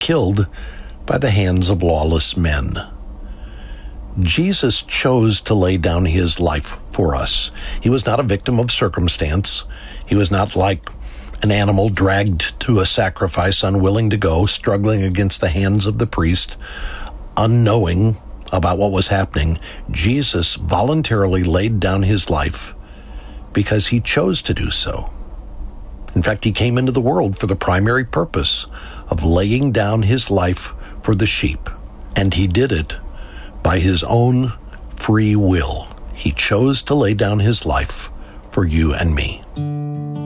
killed by the hands of lawless men. Jesus chose to lay down his life for us. He was not a victim of circumstance. He was not like an animal dragged to a sacrifice, unwilling to go, struggling against the hands of the priest, unknowing about what was happening. Jesus voluntarily laid down his life because he chose to do so. In fact, he came into the world for the primary purpose of laying down his life for the sheep, and he did it by his own free will. He chose to lay down his life for you and me.